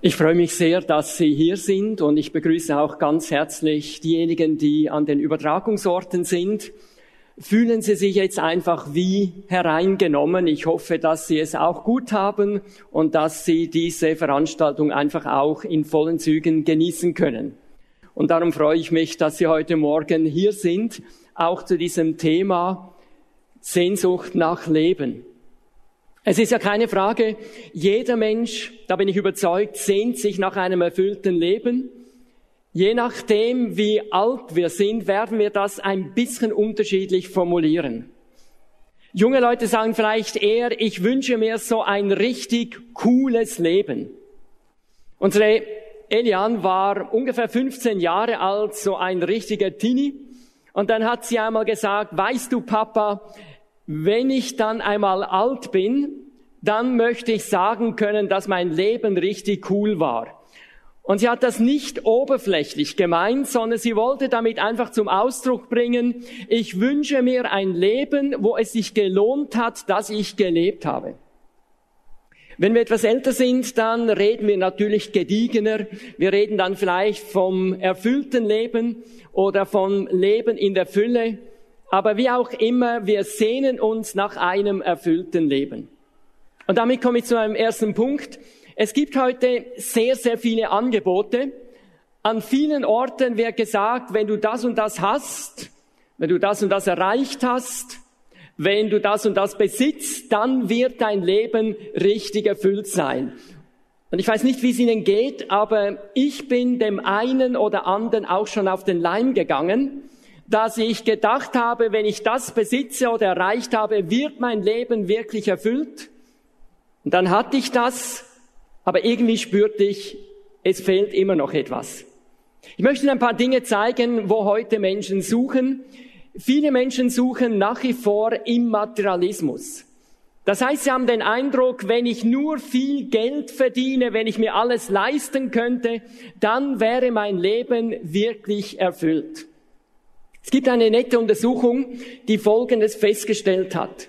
Ich freue mich sehr, dass Sie hier sind und ich begrüße auch ganz herzlich diejenigen, die an den Übertragungsorten sind. Fühlen Sie sich jetzt einfach wie hereingenommen. Ich hoffe, dass Sie es auch gut haben und dass Sie diese Veranstaltung einfach auch in vollen Zügen genießen können. Und darum freue ich mich, dass Sie heute Morgen hier sind, auch zu diesem Thema Sehnsucht nach Leben. Es ist ja keine Frage, jeder Mensch, da bin ich überzeugt, sehnt sich nach einem erfüllten Leben. Je nachdem, wie alt wir sind, werden wir das ein bisschen unterschiedlich formulieren. Junge Leute sagen vielleicht eher, ich wünsche mir so ein richtig cooles Leben. Unsere Elian war ungefähr 15 Jahre alt, so ein richtiger Teenie. Und dann hat sie einmal gesagt, weißt du Papa, wenn ich dann einmal alt bin, dann möchte ich sagen können, dass mein Leben richtig cool war. Und sie hat das nicht oberflächlich gemeint, sondern sie wollte damit einfach zum Ausdruck bringen, ich wünsche mir ein Leben, wo es sich gelohnt hat, dass ich gelebt habe. Wenn wir etwas älter sind, dann reden wir natürlich gediegener. Wir reden dann vielleicht vom erfüllten Leben oder vom Leben in der Fülle. Aber wie auch immer, wir sehnen uns nach einem erfüllten Leben. Und damit komme ich zu einem ersten Punkt. Es gibt heute sehr, sehr viele Angebote. An vielen Orten wird gesagt, wenn du das und das hast, wenn du das und das erreicht hast, wenn du das und das besitzt, dann wird dein Leben richtig erfüllt sein. Und ich weiß nicht, wie es Ihnen geht, aber ich bin dem einen oder anderen auch schon auf den Leim gegangen, dass ich gedacht habe, wenn ich das besitze oder erreicht habe, wird mein Leben wirklich erfüllt. Und dann hatte ich das, aber irgendwie spürte ich, es fehlt immer noch etwas. Ich möchte Ihnen ein paar Dinge zeigen, wo heute Menschen suchen. Viele Menschen suchen nach wie vor im Materialismus. Das heißt, sie haben den Eindruck, wenn ich nur viel Geld verdiene, wenn ich mir alles leisten könnte, dann wäre mein Leben wirklich erfüllt. Es gibt eine nette Untersuchung, die Folgendes festgestellt hat.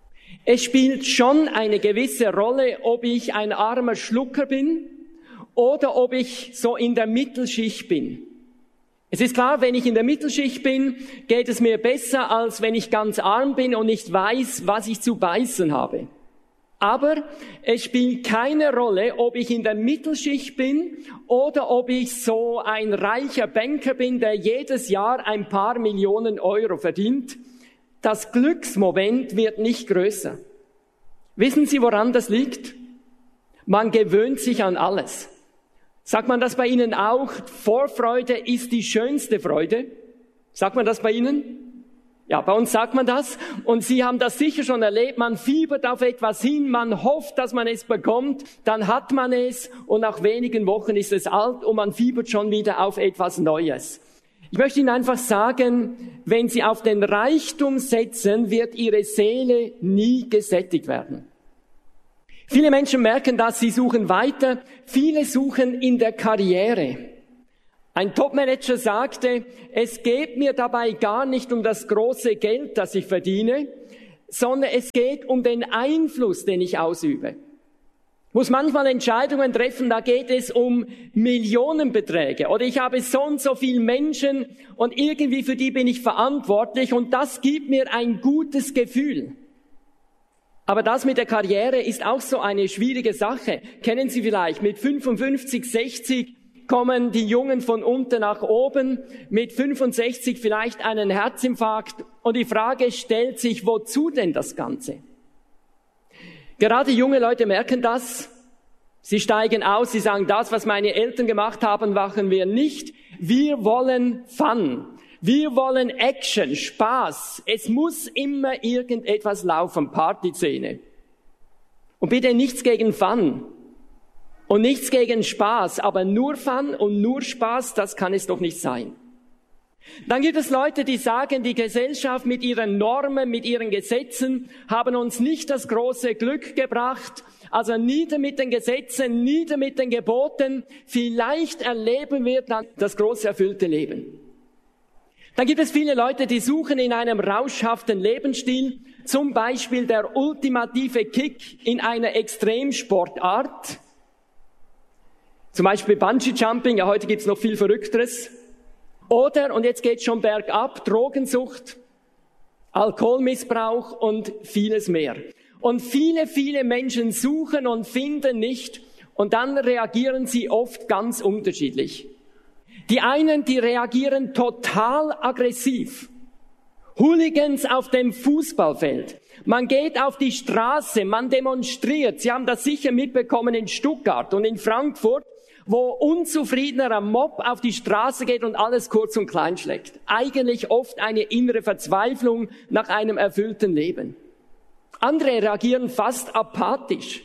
Es spielt schon eine gewisse Rolle, ob ich ein armer Schlucker bin oder ob ich so in der Mittelschicht bin. Es ist klar, wenn ich in der Mittelschicht bin, geht es mir besser, als wenn ich ganz arm bin und nicht weiß, was ich zu beißen habe. Aber es spielt keine Rolle, ob ich in der Mittelschicht bin oder ob ich so ein reicher Banker bin, der jedes Jahr ein paar Millionen Euro verdient. Das Glücksmoment wird nicht größer. Wissen Sie, woran das liegt? Man gewöhnt sich an alles. Sagt man das bei Ihnen auch? Vorfreude ist die schönste Freude. Sagt man das bei Ihnen? Ja, bei uns sagt man das. Und Sie haben das sicher schon erlebt. Man fiebert auf etwas hin, man hofft, dass man es bekommt. Dann hat man es und nach wenigen Wochen ist es alt und man fiebert schon wieder auf etwas Neues. Ich möchte Ihnen einfach sagen, wenn Sie auf den Reichtum setzen, wird Ihre Seele nie gesättigt werden. Viele Menschen merken das, sie suchen weiter. Viele suchen in der Karriere. Ein Topmanager sagte, es geht mir dabei gar nicht um das große Geld, das ich verdiene, sondern es geht um den Einfluss, den ich ausübe. Ich muss manchmal Entscheidungen treffen, da geht es um Millionenbeträge oder ich habe so und so viele Menschen und irgendwie für die bin ich verantwortlich und das gibt mir ein gutes Gefühl. Aber das mit der Karriere ist auch so eine schwierige Sache. Kennen Sie vielleicht, mit 55, 60 kommen die Jungen von unten nach oben, mit 65 vielleicht einen Herzinfarkt und die Frage stellt sich, wozu denn das Ganze? Gerade junge Leute merken das. Sie steigen aus, sie sagen, das, was meine Eltern gemacht haben, machen wir nicht. Wir wollen Fun. Wir wollen Action, Spaß. Es muss immer irgendetwas laufen, Partyszene. Und bitte nichts gegen Fun und nichts gegen Spaß, aber nur Fun und nur Spaß, das kann es doch nicht sein. Dann gibt es Leute, die sagen, die Gesellschaft mit ihren Normen, mit ihren Gesetzen haben uns nicht das große Glück gebracht. Also nieder mit den Gesetzen, nieder mit den Geboten. Vielleicht erleben wir dann das große erfüllte Leben. Dann gibt es viele Leute, die suchen in einem rauschhaften Lebensstil, zum Beispiel der ultimative Kick in einer Extremsportart. Zum Beispiel Bungee-Jumping, ja heute gibt's noch viel Verrückteres. Oder, und jetzt geht's schon bergab, Drogensucht, Alkoholmissbrauch und vieles mehr. Und viele, viele Menschen suchen und finden nicht und dann reagieren sie oft ganz unterschiedlich. Die einen, die reagieren total aggressiv. Hooligans auf dem Fußballfeld. Man geht auf die Straße, man demonstriert. Sie haben das sicher mitbekommen in Stuttgart und in Frankfurt, wo unzufriedener Mob auf die Straße geht und alles kurz und klein schlägt. Eigentlich oft eine innere Verzweiflung nach einem erfüllten Leben. Andere reagieren fast apathisch.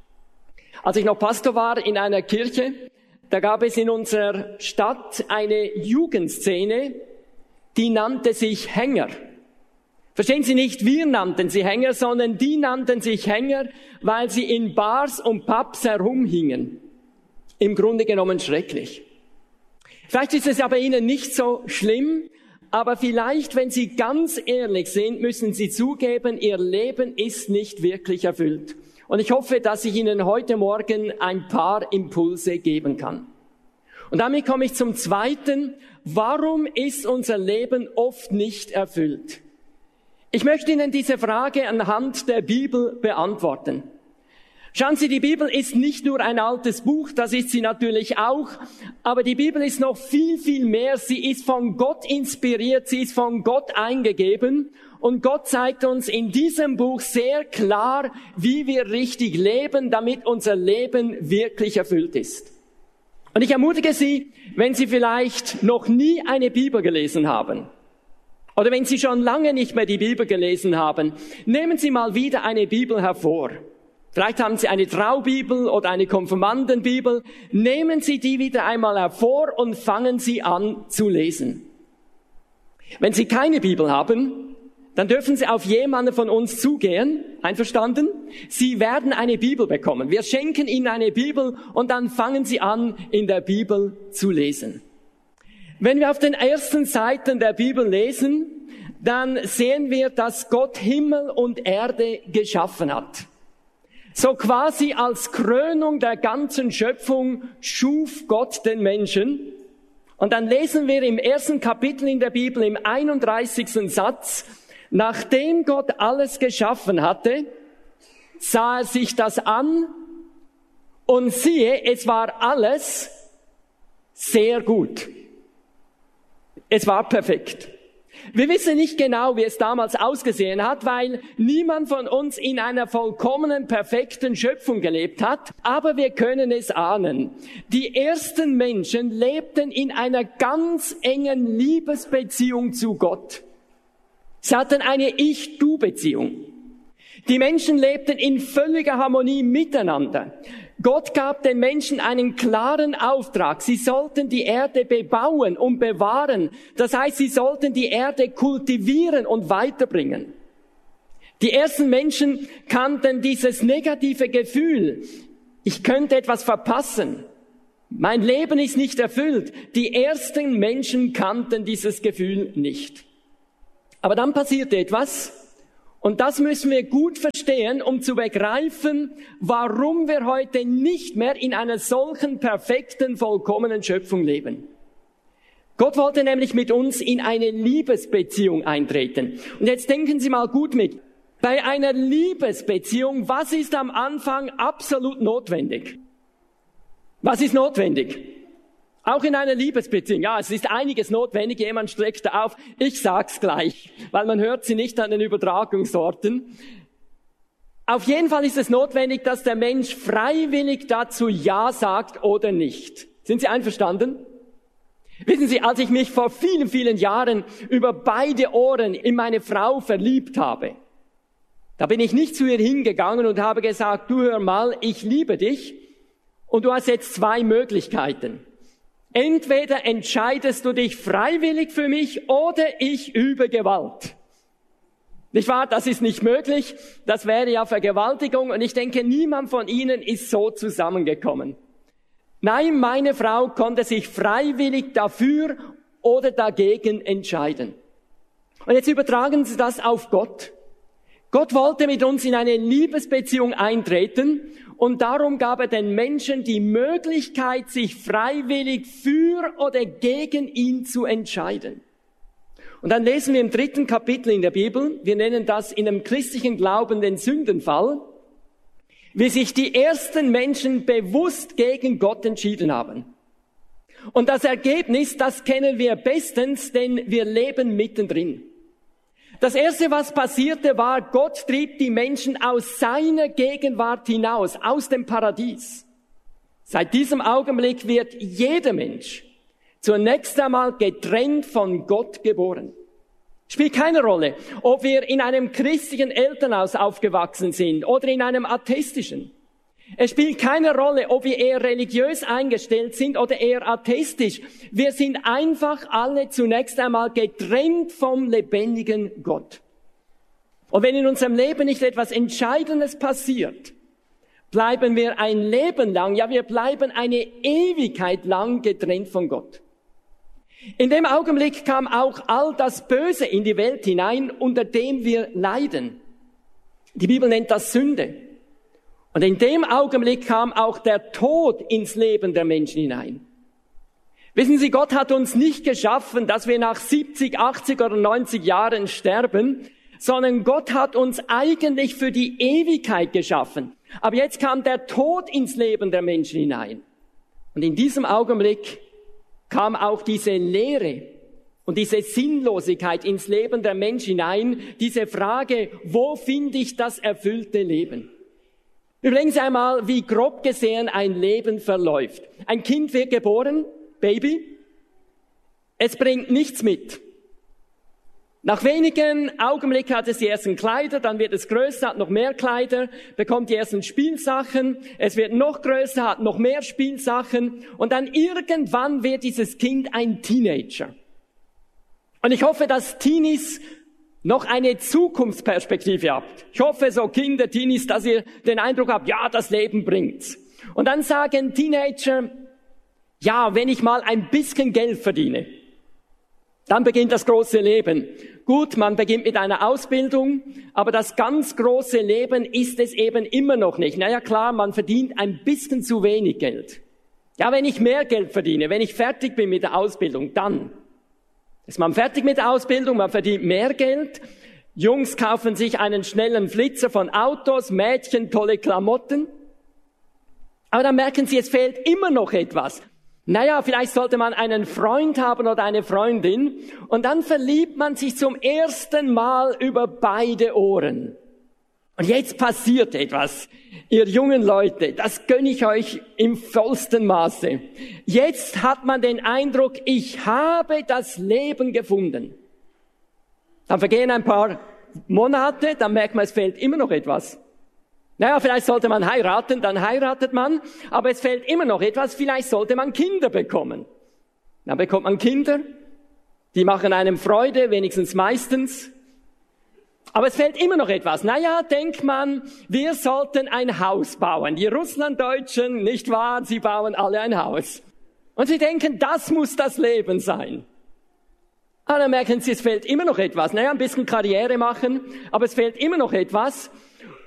Als ich noch Pastor war in einer Kirche, da gab es in unserer Stadt eine Jugendszene, die nannte sich Hänger. Verstehen Sie nicht, wir nannten sie Hänger, sondern die nannten sich Hänger, weil sie in Bars und Pubs herumhingen. Im Grunde genommen schrecklich. Vielleicht ist es ja bei Ihnen nicht so schlimm, aber vielleicht, wenn Sie ganz ehrlich sind, müssen Sie zugeben, Ihr Leben ist nicht wirklich erfüllt. Und ich hoffe, dass ich Ihnen heute Morgen ein paar Impulse geben kann. Und damit komme ich zum Zweiten. Warum ist unser Leben oft nicht erfüllt? Ich möchte Ihnen diese Frage anhand der Bibel beantworten. Schauen Sie, die Bibel ist nicht nur ein altes Buch, das ist sie natürlich auch, aber die Bibel ist noch viel, viel mehr. Sie ist von Gott inspiriert, sie ist von Gott eingegeben und Gott zeigt uns in diesem Buch sehr klar, wie wir richtig leben, damit unser Leben wirklich erfüllt ist. Und ich ermutige Sie, wenn Sie vielleicht noch nie eine Bibel gelesen haben, oder wenn Sie schon lange nicht mehr die Bibel gelesen haben, nehmen Sie mal wieder eine Bibel hervor. Vielleicht haben Sie eine Traubibel oder eine Konfirmandenbibel. Nehmen Sie die wieder einmal hervor und fangen Sie an zu lesen. Wenn Sie keine Bibel haben, dann dürfen Sie auf jemanden von uns zugehen. Einverstanden? Sie werden eine Bibel bekommen. Wir schenken Ihnen eine Bibel und dann fangen Sie an, in der Bibel zu lesen. Wenn wir auf den ersten Seiten der Bibel lesen, dann sehen wir, dass Gott Himmel und Erde geschaffen hat. So quasi als Krönung der ganzen Schöpfung schuf Gott den Menschen. Und dann lesen wir im ersten Kapitel in der Bibel, im 31. Satz, nachdem Gott alles geschaffen hatte, sah er sich das an und siehe, es war alles sehr gut. Es war perfekt. Wir wissen nicht genau, wie es damals ausgesehen hat, weil niemand von uns in einer vollkommenen, perfekten Schöpfung gelebt hat. Aber wir können es ahnen. Die ersten Menschen lebten in einer ganz engen Liebesbeziehung zu Gott. Sie hatten eine Ich-Du-Beziehung. Die Menschen lebten in völliger Harmonie miteinander. Gott gab den Menschen einen klaren Auftrag. Sie sollten die Erde bebauen und bewahren. Das heißt, sie sollten die Erde kultivieren und weiterbringen. Die ersten Menschen kannten dieses negative Gefühl. Ich könnte etwas verpassen. Mein Leben ist nicht erfüllt. Die ersten Menschen kannten dieses Gefühl nicht. Aber dann passierte etwas. Und das müssen wir gut verstehen, um zu begreifen, warum wir heute nicht mehr in einer solchen perfekten, vollkommenen Schöpfung leben. Gott wollte nämlich mit uns in eine Liebesbeziehung eintreten. Und jetzt denken Sie mal gut mit. Bei einer Liebesbeziehung, was ist am Anfang absolut notwendig? Was ist notwendig? Auch in einer Liebesbeziehung. Ja, es ist einiges notwendig. Jemand streckt auf. Ich sag's gleich, weil man hört sie nicht an den Übertragungsorten. Auf jeden Fall ist es notwendig, dass der Mensch freiwillig dazu Ja sagt oder nicht. Sind Sie einverstanden? Wissen Sie, als ich mich vor vielen, vielen Jahren über beide Ohren in meine Frau verliebt habe, da bin ich nicht zu ihr hingegangen und habe gesagt, du hör mal, ich liebe dich und du hast jetzt zwei Möglichkeiten. Entweder entscheidest du dich freiwillig für mich oder ich übe Gewalt. Nicht wahr? Das ist nicht möglich. Das wäre ja Vergewaltigung und ich denke, niemand von Ihnen ist so zusammengekommen. Nein, meine Frau konnte sich freiwillig dafür oder dagegen entscheiden. Und jetzt übertragen Sie das auf Gott. Gott wollte mit uns in eine Liebesbeziehung eintreten und darum gab er den Menschen die Möglichkeit, sich freiwillig für oder gegen ihn zu entscheiden. Und dann lesen wir im 3. Kapitel in der Bibel, wir nennen das in dem christlichen Glauben den Sündenfall, wie sich die ersten Menschen bewusst gegen Gott entschieden haben. Und das Ergebnis, das kennen wir bestens, denn wir leben mittendrin. Das Erste, was passierte, war, Gott trieb die Menschen aus seiner Gegenwart hinaus, aus dem Paradies. Seit diesem Augenblick wird jeder Mensch zunächst einmal getrennt von Gott geboren. Spielt keine Rolle, ob wir in einem christlichen Elternhaus aufgewachsen sind oder in einem atheistischen. Es spielt keine Rolle, ob wir eher religiös eingestellt sind oder eher atheistisch. Wir sind einfach alle zunächst einmal getrennt vom lebendigen Gott. Und wenn in unserem Leben nicht etwas Entscheidendes passiert, bleiben wir ein Leben lang, ja, wir bleiben eine Ewigkeit lang getrennt von Gott. In dem Augenblick kam auch all das Böse in die Welt hinein, unter dem wir leiden. Die Bibel nennt das Sünde. Und in dem Augenblick kam auch der Tod ins Leben der Menschen hinein. Wissen Sie, Gott hat uns nicht geschaffen, dass wir nach 70, 80 oder 90 Jahren sterben, sondern Gott hat uns eigentlich für die Ewigkeit geschaffen. Aber jetzt kam der Tod ins Leben der Menschen hinein. Und in diesem Augenblick kam auch diese Leere und diese Sinnlosigkeit ins Leben der Menschen hinein, diese Frage, wo finde ich das erfüllte Leben? Überlegen Sie einmal, wie grob gesehen ein Leben verläuft. Ein Kind wird geboren, Baby, es bringt nichts mit. Nach wenigen Augenblicken hat es die ersten Kleider, dann wird es größer, hat noch mehr Kleider, bekommt die ersten Spielsachen, es wird noch größer, hat noch mehr Spielsachen und dann irgendwann wird dieses Kind ein Teenager. Und ich hoffe, dass Teenies noch eine Zukunftsperspektive habt. Ich hoffe, so Kinder, Teenies, dass ihr den Eindruck habt, ja, das Leben bringt's. Und dann sagen Teenager, ja, wenn ich mal ein bisschen Geld verdiene, dann beginnt das große Leben. Gut, man beginnt mit einer Ausbildung, aber das ganz große Leben ist es eben immer noch nicht. Naja, klar, man verdient ein bisschen zu wenig Geld. Ja, wenn ich mehr Geld verdiene, wenn ich fertig bin mit der Ausbildung, dann ist man fertig mit der Ausbildung, man verdient mehr Geld. Jungs kaufen sich einen schnellen Flitzer von Autos, Mädchen tolle Klamotten. Aber dann merken sie, es fehlt immer noch etwas. Naja, vielleicht sollte man einen Freund haben oder eine Freundin und dann verliebt man sich zum ersten Mal über beide Ohren. Und jetzt passiert etwas, ihr jungen Leute, das gönne ich euch im vollsten Maße. Jetzt hat man den Eindruck, ich habe das Leben gefunden. Dann vergehen ein paar Monate, dann merkt man, es fehlt immer noch etwas. Naja, vielleicht sollte man heiraten, dann heiratet man, aber es fehlt immer noch etwas, vielleicht sollte man Kinder bekommen. Dann bekommt man Kinder, die machen einem Freude, wenigstens meistens. Aber es fehlt immer noch etwas. Naja, denkt man, wir sollten ein Haus bauen. Die Russlanddeutschen, nicht wahr, sie bauen alle ein Haus. Und sie denken, das muss das Leben sein. Aber dann merken sie, es fehlt immer noch etwas. Naja, ein bisschen Karriere machen, aber es fehlt immer noch etwas.